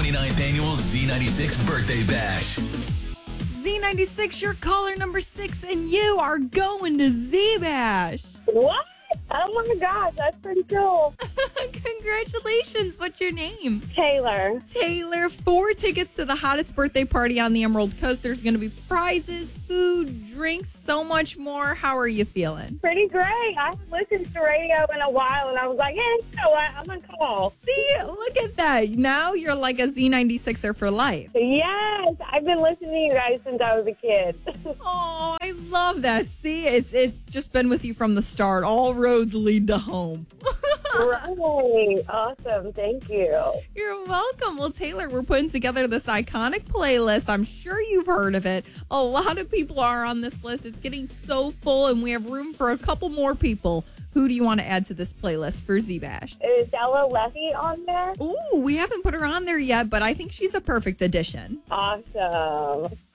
29th annual Z96 Birthday Bash. Z96, you're caller number 6, and you are going to Z-Bash. What? Oh my gosh, that's pretty cool. Congratulations. What's your name? Taylor. Taylor, 4 tickets to the hottest birthday party on the Emerald Coast. There's going to be prizes, food, drinks, so much more. How are you feeling? Pretty great. I haven't listened to radio in a while, and I was like, yeah, you know what? I'm going to call. See, look at that. Now you're like a Z96er for life. Yes, I've been listening to you guys since I was a kid. Oh, I love that. See, it's just been with you from the start. All roads lead to home. Right. Awesome. Thank you. You're welcome. Well, Taylor, we're putting together this iconic playlist. I'm sure you've heard of it. A lot of people are on this list. It's getting so full, and we have room for a couple more people. Who do you want to add to this playlist for Z-Bash? Is Ella Leffy on there? Ooh, we haven't put her on there yet, but I think she's a perfect addition. Awesome.